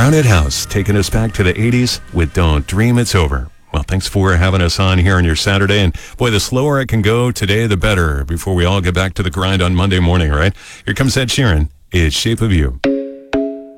Brownett House taking us back to the 80s with Don't Dream It's Over. Well, thanks for having us on here on your Saturday. And boy, the slower it can go today, the better before we all get back to the grind on Monday morning, right? Here comes Ed Sheeran. It's Shape of You.